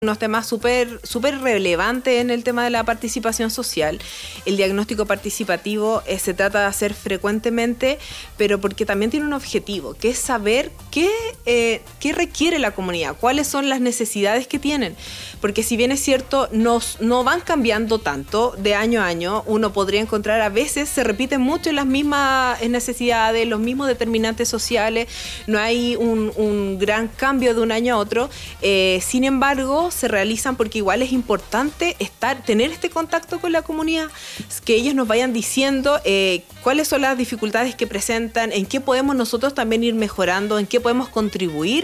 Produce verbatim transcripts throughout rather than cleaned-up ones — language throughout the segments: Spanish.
unos temas súper súper relevantes en el tema de la participación social. El diagnóstico participativo eh, se trata de hacer frecuentemente, pero porque también tiene un objetivo, que es saber qué, eh, qué requiere la comunidad, cuáles son las necesidades que tienen. Porque si bien es cierto, nos, no van cambiando tanto de año a año, uno podría encontrar a veces, se repiten mucho las mismas necesidades, los mismos determinantes sociales, no hay un, un gran cambio de un año a otro. Eh, sin embargo, se realizan porque igual es importante estar, tener este contacto con la comunidad, que ellos nos vayan diciendo eh, cuáles son las dificultades que presentan, en qué podemos nosotros también ir mejorando, en qué podemos contribuir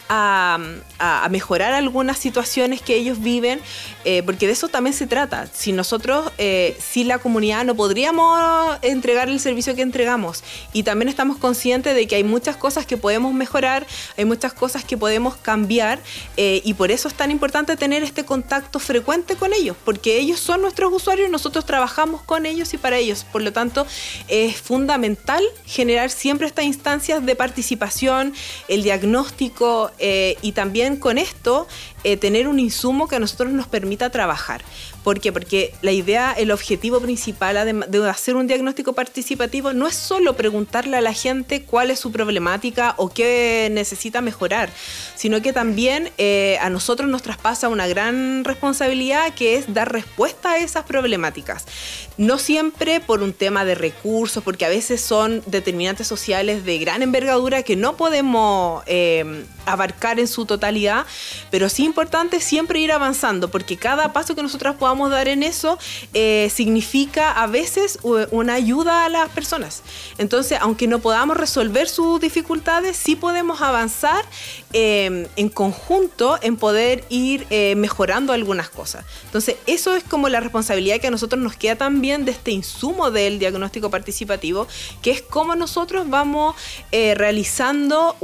a, a, a mejorar algunas situaciones que ellos viven, eh, porque de eso también se trata. Si nosotros, eh, si la comunidad no podríamos entregar el servicio que entregamos, y también estamos conscientes de que hay muchas cosas que podemos mejorar, hay muchas cosas que podemos cambiar, eh, y por eso es tan importante tener este contacto frecuente con ellos, porque ellos son nuestros usuarios, nosotros trabajamos con ellos y para ellos. Por lo tanto, es fundamental generar siempre estas instancias de participación, el diagnóstico, eh, y también con esto eh, tener un insumo que a nosotros nos permita trabajar. ¿Por qué? Porque la idea, el objetivo principal de hacer un diagnóstico participativo no es solo preguntarle a la gente cuál es su problemática o qué necesita mejorar, sino que también eh, a nosotros nos traspasa una gran responsabilidad, que es dar respuesta a esas problemáticas. No siempre por un tema de recursos, porque a veces son determinantes sociales de gran envergadura que no podemos eh, abarcar en su totalidad, pero sí es importante siempre ir avanzando, porque cada paso que nosotros podamos dar en eso eh, significa a veces una ayuda a las personas. Entonces, aunque no podamos resolver sus dificultades, sí podemos avanzar eh, en conjunto en poder ir eh, mejorando algunas cosas. Entonces, eso es como la responsabilidad que a nosotros nos queda también de este insumo del diagnóstico participativo, que es cómo nosotros vamos eh, realizando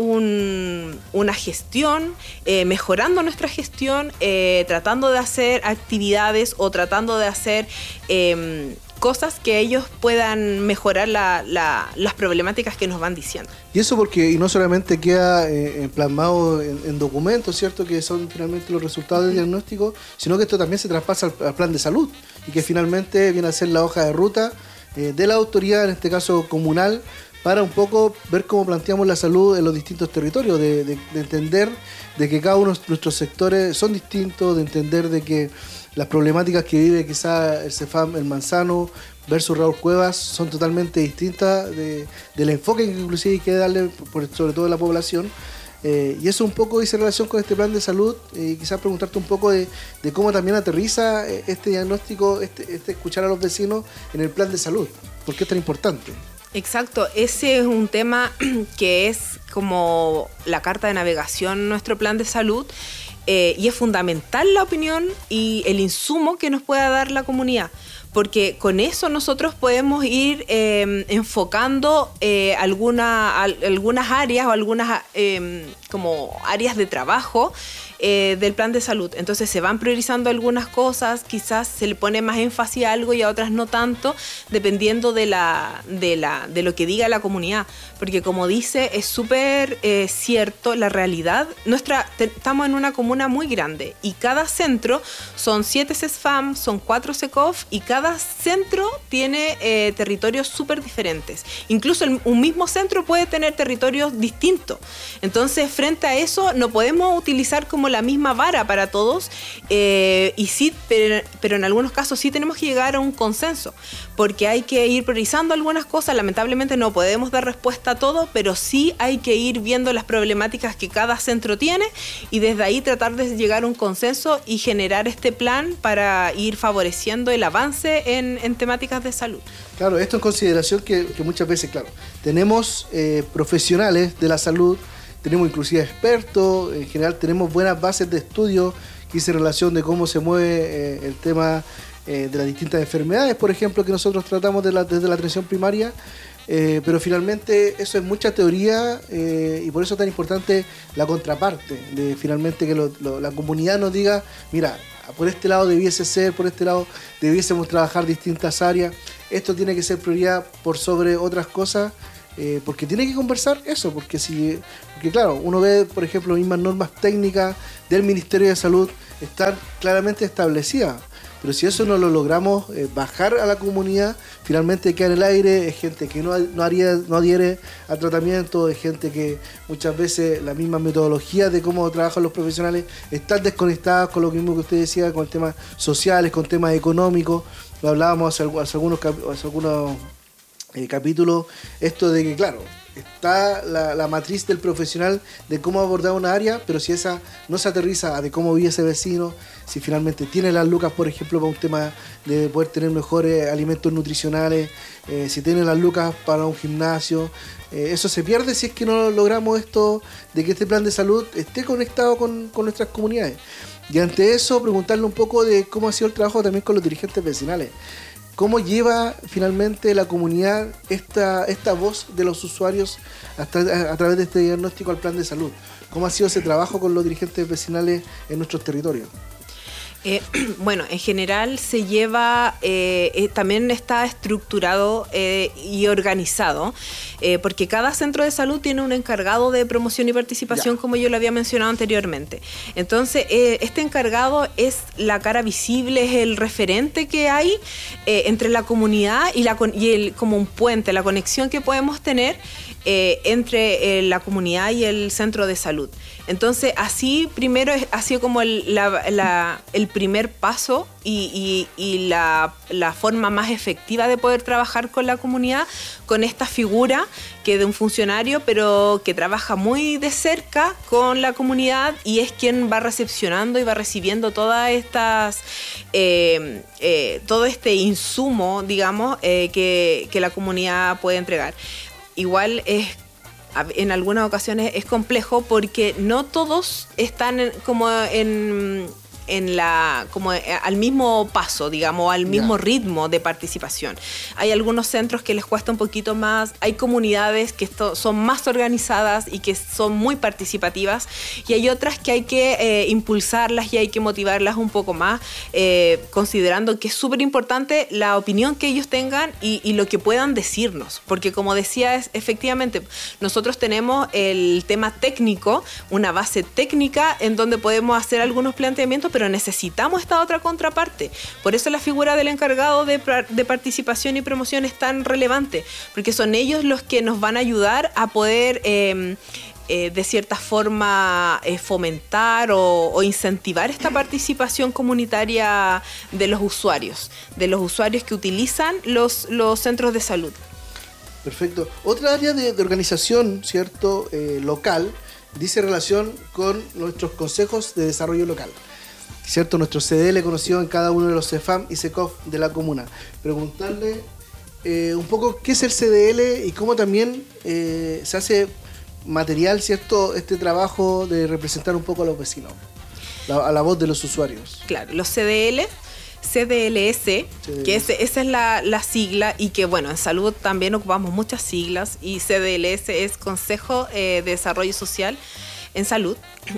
un, una gestión, eh, mejorando nuestra gestión, eh, tratando de hacer actividades o tratando de hacer eh, cosas que ellos puedan mejorar la, la, las problemáticas que nos van diciendo. Y eso porque y no solamente queda eh, plasmado en, en documentos, ¿cierto?, que son finalmente los resultados del diagnóstico, sino que esto también se traspasa al, al plan de salud y que finalmente viene a ser la hoja de ruta eh, de la autoridad, en este caso comunal, para un poco ver cómo planteamos la salud en los distintos territorios, de, de, de entender de que cada uno de nuestros sectores son distintos, de entender de que las problemáticas que vive quizá el CEFAM El Manzano versus Raúl Cuevas son totalmente distintas de, del enfoque que inclusive hay que darle por, sobre todo a la población. Eh, y eso un poco dice relación con este plan de salud, y eh, quizás preguntarte un poco de, de cómo también aterriza este diagnóstico, este, este escuchar a los vecinos en el plan de salud. ¿Por qué es tan importante? Exacto, ese es un tema que es como la carta de navegación en nuestro plan de salud. Eh, y es fundamental la opinión y el insumo que nos pueda dar la comunidad, porque con eso nosotros podemos ir eh, enfocando eh, alguna, al, algunas áreas o algunas eh, como áreas de trabajo eh, del plan de salud. Entonces se van priorizando algunas cosas, quizás se le pone más énfasis a algo y a otras no tanto, dependiendo de, la, de, la, de lo que diga la comunidad. Porque como dice, es súper eh, cierto la realidad. Nuestra, te, estamos en una comuna muy grande y cada centro son siete CESFAM, son cuatro SECOF y cada centro tiene eh, territorios súper diferentes. Incluso el, un mismo centro puede tener territorios distintos. Entonces, frente a eso, no podemos utilizar como la misma vara para todos, eh, y sí, pero, pero en algunos casos sí tenemos que llegar a un consenso, porque hay que ir priorizando algunas cosas. Lamentablemente no podemos dar respuesta a todo, pero sí hay que ir viendo las problemáticas que cada centro tiene y desde ahí tratar de llegar a un consenso y generar este plan para ir favoreciendo el avance en, en temáticas de salud. Claro, esto en consideración que, que muchas veces, claro, tenemos eh, profesionales de la salud, tenemos inclusive expertos, en general tenemos buenas bases de estudio que hice relación de cómo se mueve eh, el tema eh, de las distintas enfermedades, por ejemplo, que nosotros tratamos de la, desde la atención primaria, eh, pero finalmente eso es mucha teoría eh, y por eso es tan importante la contraparte, de finalmente que lo, lo, la comunidad nos diga, mira, por este lado debiese ser, por este lado debiésemos trabajar distintas áreas, esto tiene que ser prioridad por sobre otras cosas. eh, porque tiene que conversar eso, porque si, porque claro, uno ve, por ejemplo, las mismas normas técnicas del Ministerio de Salud están claramente establecidas. Pero si eso no lo logramos eh, bajar a la comunidad, finalmente queda en el aire, es gente que no, no, haría, no adhiere al tratamiento, es gente que muchas veces la misma metodología de cómo trabajan los profesionales están desconectadas con lo mismo que usted decía, con temas sociales, con temas económicos. Lo hablábamos hace, hace algunos, hace algunos eh, capítulos, esto de que, claro, está la, la matriz del profesional de cómo abordar una área, pero si esa no se aterriza a de cómo vive ese vecino, si finalmente tiene las lucas, por ejemplo, para un tema de poder tener mejores alimentos nutricionales, eh, si tiene las lucas para un gimnasio, eh, eso se pierde si es que no logramos esto de que este plan de salud esté conectado con, con nuestras comunidades. Y ante eso, preguntarle un poco de cómo ha sido el trabajo también con los dirigentes vecinales. ¿Cómo lleva finalmente la comunidad esta, esta voz de los usuarios hasta, a, a través de este diagnóstico al plan de salud? ¿Cómo ha sido ese trabajo con los dirigentes vecinales en nuestros territorios? Eh, bueno, en general se lleva, eh, eh, también está estructurado eh, y organizado, eh, porque cada centro de salud tiene un encargado de promoción y participación, ya, como yo lo había mencionado anteriormente. Entonces, eh, este encargado es la cara visible, es el referente que hay eh, entre la comunidad y, la, y el, como un puente, la conexión que podemos tener eh, entre eh, la comunidad y el centro de salud. Entonces, así primero es, ha sido como el, la, la, el primer paso y, y, y la, la forma más efectiva de poder trabajar con la comunidad, con esta figura que de un funcionario, pero que trabaja muy de cerca con la comunidad y es quien va recepcionando y va recibiendo todas estas, eh, eh, todo este insumo, digamos, eh, que, que la comunidad puede entregar. Igual es en algunas ocasiones es complejo porque no todos están en, como en, en la como al mismo paso, digamos, al mismo yeah. ritmo de participación. Hay algunos centros que les cuesta un poquito más, hay comunidades que esto, son más organizadas y que son muy participativas y hay otras que hay que eh, impulsarlas y hay que motivarlas un poco más, eh, considerando que es súper importante la opinión que ellos tengan y, y lo que puedan decirnos, porque como decía, es, efectivamente, nosotros tenemos el tema técnico, una base técnica en donde podemos hacer algunos planteamientos, pero necesitamos esta otra contraparte. Por eso la figura del encargado de, de participación y promoción es tan relevante, porque son ellos los que nos van a ayudar a poder eh, eh, de cierta forma eh, fomentar o, o incentivar esta participación comunitaria de los usuarios, de los usuarios que utilizan los, los centros de salud. Perfecto. Otra área de, de organización, ¿cierto?, eh, local, dice relación con nuestros consejos de desarrollo local. ¿Cierto? Nuestro C D L conocido en cada uno de los C E F A M y C E C O F de la comuna. Preguntarle eh, un poco qué es el C D L y cómo también eh, se hace material, ¿cierto?, este trabajo de representar un poco a los vecinos, la, a la voz de los usuarios. Claro, los C D L, C D L S, C D L S. Que es, esa es la, la sigla y que, bueno, en salud también ocupamos muchas siglas y C D L S es Consejo eh, de Desarrollo Social en Salud,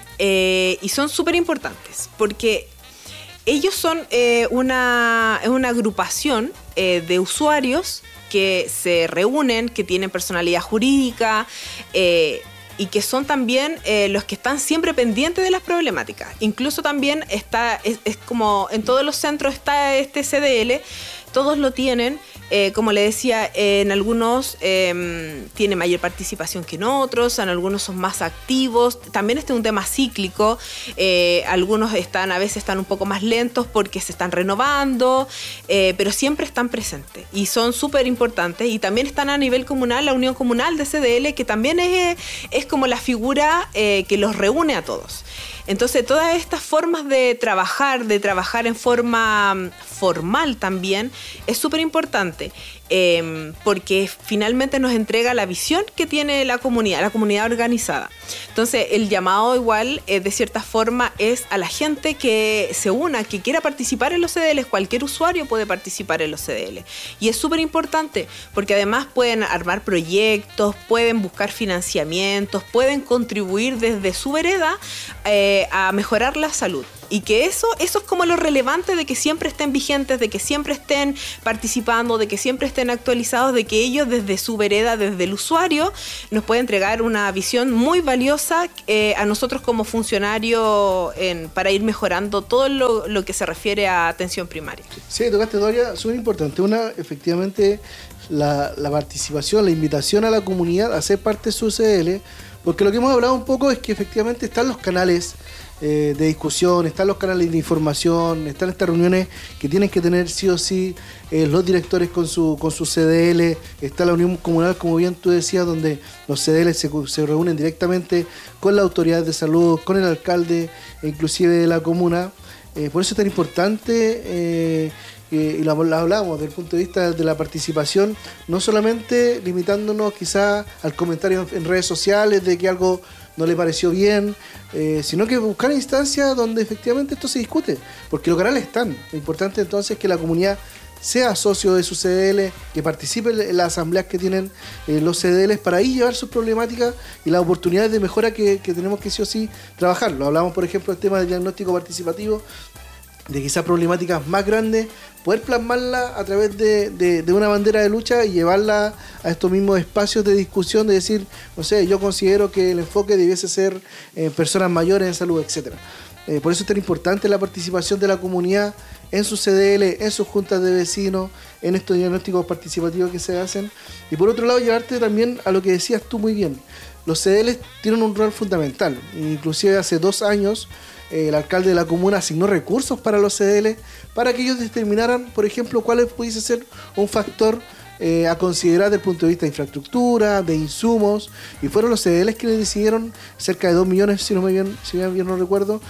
eh, y son súper importantes porque ellos son eh, una, una agrupación eh, de usuarios que se reúnen, que tienen personalidad jurídica eh, y que son también eh, los que están siempre pendientes de las problemáticas. Incluso también está, es, es como en todos los centros está este C D L, todos lo tienen. Eh, como le decía, eh, en algunos eh, tiene mayor participación que en otros, en algunos son más activos. También este es un tema cíclico. Eh, algunos están, a veces están un poco más lentos porque se están renovando, eh, pero siempre están presentes y son súper importantes. Y también están a nivel comunal, la Unión Comunal de C D L, que también es, es como la figura eh, que los reúne a todos. Entonces, todas estas formas de trabajar, de trabajar en forma formal también, es súper importante, eh, porque finalmente nos entrega la visión que tiene la comunidad, la comunidad organizada. Entonces, el llamado igual, eh, de cierta forma, es a la gente que se una, que quiera participar en los C D L. Cualquier usuario puede participar en los C D L. Y es súper importante, porque además pueden armar proyectos, pueden buscar financiamientos, pueden contribuir desde su vereda eh, a mejorar la salud. y que eso, eso es como lo relevante de que siempre estén vigentes, de que siempre estén participando, de que siempre estén actualizados, de que ellos desde su vereda, desde el usuario, nos pueden entregar una visión muy valiosa eh, a nosotros como funcionarios en, para ir mejorando todo lo, lo que se refiere a atención primaria. Sí, tocaste dos áreas súper importantes. Una, efectivamente, la, la participación, la invitación a la comunidad a ser parte de su C D L, porque lo que hemos hablado un poco es que efectivamente están los canales eh, de discusión, están los canales de información, están estas reuniones que tienen que tener sí o sí eh, los directores con su con su C D L, está la unión comunal, como bien tú decías, donde los C D L se, se reúnen directamente con las autoridades de salud, con el alcalde, inclusive de la comuna. Eh, por eso es tan importante, eh, eh, y lo, lo hablamos desde el punto de vista de la participación, no solamente limitándonos quizás al comentario en, en redes sociales de que algo no le pareció bien, eh, sino que buscar instancias donde efectivamente esto se discute, porque los canales están. Lo importante entonces es que la comunidad sea socio de su C D L, que participe en las asambleas que tienen eh, los C D Ls para ahí llevar sus problemáticas y las oportunidades de mejora que, que tenemos que sí o sí trabajar. Lo hablamos, por ejemplo, del tema del diagnóstico participativo, de quizás problemáticas más grandes, poder plasmarla a través de, de, de una bandera de lucha y llevarla a estos mismos espacios de discusión, de decir, no sé, yo considero que el enfoque debiese ser en personas mayores en salud, etcétera. Eh, por eso es tan importante la participación de la comunidad en sus C D L, en sus juntas de vecinos, en estos diagnósticos participativos que se hacen. Y por otro lado, llevarte también a lo que decías tú muy bien. Los C D Ls tienen un rol fundamental. Inclusive hace dos años eh, el alcalde de la comuna asignó recursos para los C D L para que ellos determinaran, por ejemplo, cuál pudiese ser un factor eh, a considerar desde el punto de vista de infraestructura, de insumos. Y fueron los C D Ls quienes decidieron, cerca de dos millones, si no me bien, si bien no recuerdo,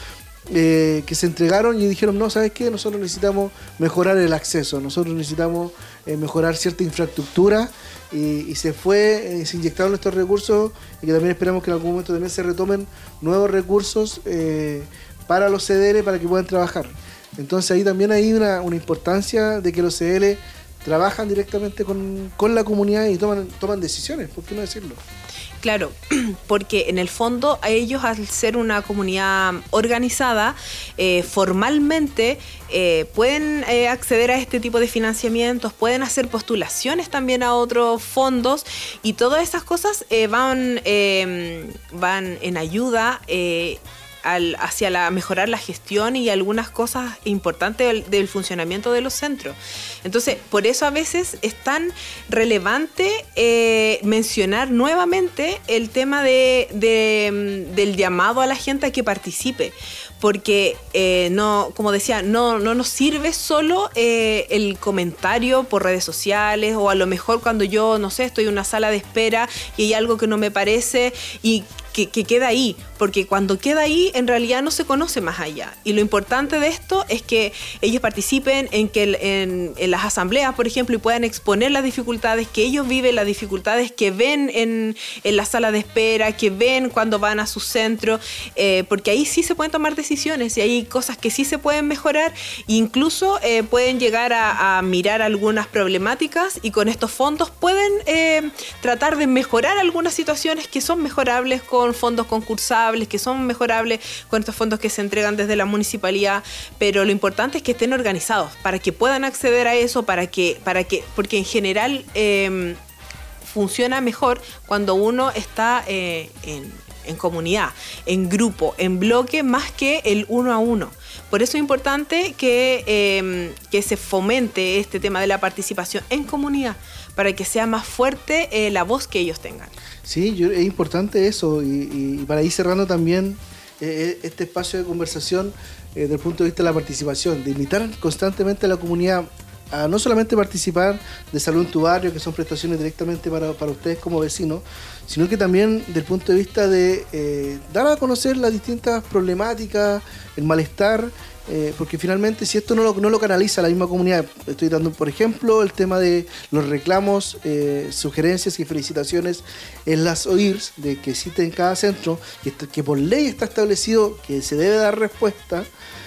Eh, que se entregaron y dijeron, no, ¿sabes qué? Nosotros necesitamos mejorar el acceso, nosotros necesitamos eh, mejorar cierta infraestructura y, y se fue, eh, se inyectaron estos recursos y que también esperamos que en algún momento también se retomen nuevos recursos eh, para los C D L para que puedan trabajar. Entonces ahí también hay una, una importancia de que los C D L trabajan directamente con, con la comunidad y toman, toman decisiones, ¿por qué no decirlo? Claro, porque en el fondo a ellos, al ser una comunidad organizada, eh, formalmente eh, pueden eh, acceder a este tipo de financiamientos, pueden hacer postulaciones también a otros fondos y todas esas cosas eh, van, eh, van en ayuda eh, Al, hacia la, mejorar la gestión y algunas cosas importantes del, del funcionamiento de los centros. Entonces, por eso a veces es tan relevante eh, mencionar nuevamente el tema de, de, del llamado a la gente a que participe. Porque, eh, no, como decía, no, no nos sirve solo eh, el comentario por redes sociales o a lo mejor cuando yo, no sé, estoy en una sala de espera y hay algo que no me parece y que, que queda ahí. Porque cuando queda ahí, en realidad no se conoce más allá. Y lo importante de esto es que ellos participen en, que, en, en las asambleas, por ejemplo, y puedan exponer las dificultades que ellos viven, las dificultades que ven en, en la sala de espera, que ven cuando van a su centro, eh, porque ahí sí se pueden tomar decisiones y hay cosas que sí se pueden mejorar, e incluso eh, pueden llegar a, a mirar algunas problemáticas y con estos fondos pueden eh, tratar de mejorar algunas situaciones que son mejorables con fondos concursables, que son mejorables con estos fondos que se entregan desde la municipalidad, pero lo importante es que estén organizados para que puedan acceder a eso, para que, para que, porque en general eh, funciona mejor cuando uno está eh, en, en comunidad, en grupo, en bloque, más que el uno a uno. Por eso es importante que, eh, que se fomente este tema de la participación en comunidad, para que sea más fuerte eh, la voz que ellos tengan. Sí, yo, es importante eso y, y para ir cerrando también eh, este espacio de conversación eh, desde el punto de vista de la participación, de invitar constantemente a la comunidad a no solamente participar de Salud en tu Barrio, que son prestaciones directamente para, para ustedes como vecinos, sino que también del punto de vista de eh, dar a conocer las distintas problemáticas, el malestar, eh, porque finalmente si esto no lo, no lo canaliza la misma comunidad, estoy dando por ejemplo el tema de los reclamos, eh, sugerencias y felicitaciones en las O I R S de que existen en cada centro, que, que por ley está establecido que se debe dar respuesta.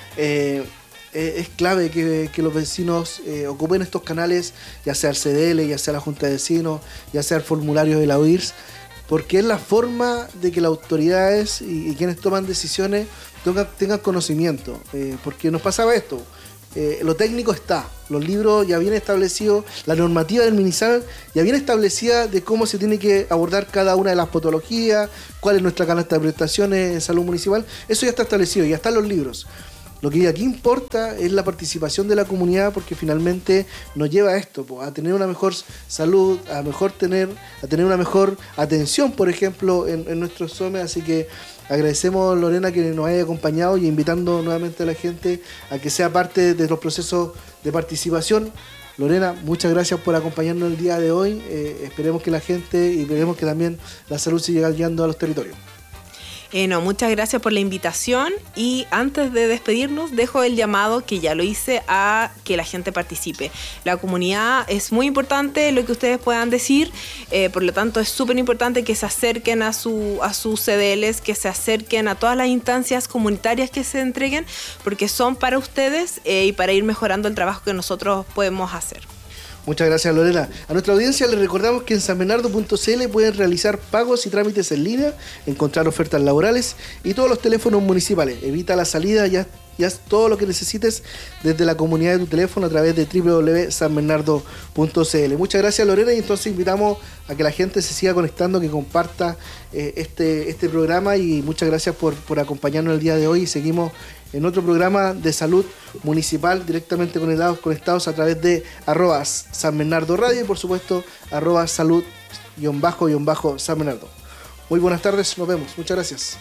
eh, Es clave que, que los vecinos eh, ocupen estos canales, ya sea el C D L, ya sea la Junta de Vecinos, ya sea el formulario de la O I R S, porque es la forma de que las autoridades y, y quienes toman decisiones tengan, tengan conocimiento, eh, porque nos pasaba esto. Eh, lo técnico está, los libros ya vienen establecidos, la normativa del MinSal ya viene establecida de cómo se tiene que abordar cada una de las patologías, cuál es nuestra canasta de prestaciones en salud municipal, eso ya está establecido, ya están los libros. Lo que aquí importa es la participación de la comunidad, porque finalmente nos lleva a esto, a tener una mejor salud, a mejor tener, a tener una mejor atención, por ejemplo, en, en nuestros S O M E. Así que agradecemos, Lorena, que nos haya acompañado y invitando nuevamente a la gente a que sea parte de los procesos de participación. Lorena, muchas gracias por acompañarnos el día de hoy. Eh, esperemos que la gente y esperemos que también la salud siga llegando a los territorios. Eh, no, muchas gracias por la invitación, y antes de despedirnos dejo el llamado que ya lo hice a que la gente participe. La comunidad es muy importante, lo que ustedes puedan decir, eh, por lo tanto es súper importante que se acerquen a, su, a sus C D Ls, que se acerquen a todas las instancias comunitarias que se entreguen, porque son para ustedes eh, y para ir mejorando el trabajo que nosotros podemos hacer. Muchas gracias, Lorena. A nuestra audiencia les recordamos que en san bernardo punto c l pueden realizar pagos y trámites en línea, encontrar ofertas laborales y todos los teléfonos municipales. Evita la salida y haz, y haz todo lo que necesites desde la comunidad de tu teléfono a través de w w w punto san bernardo punto c l. Muchas gracias, Lorena, y entonces invitamos a que la gente se siga conectando, que comparta eh, este, este programa, y muchas gracias por, por acompañarnos el día de hoy, y seguimos en otro programa de salud municipal directamente conectados, conectados a través de arroba San Bernardo Radio y por supuesto arroba salud guión bajo guión bajo San Bernardo. Muy buenas tardes, nos vemos, muchas gracias.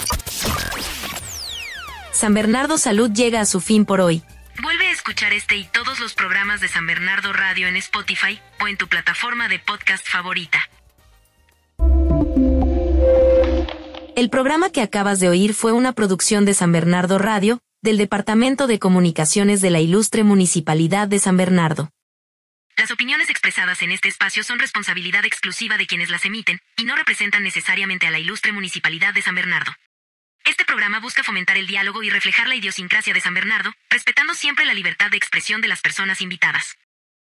San Bernardo Salud llega a su fin por hoy. Vuelve a escuchar este y todos los programas de San Bernardo Radio en Spotify o en tu plataforma de podcast favorita. El programa que acabas de oír fue una producción de San Bernardo Radio, del Departamento de Comunicaciones de la Ilustre Municipalidad de San Bernardo. Las opiniones expresadas en este espacio son responsabilidad exclusiva de quienes las emiten y no representan necesariamente a la Ilustre Municipalidad de San Bernardo. Este programa busca fomentar el diálogo y reflejar la idiosincrasia de San Bernardo, respetando siempre la libertad de expresión de las personas invitadas.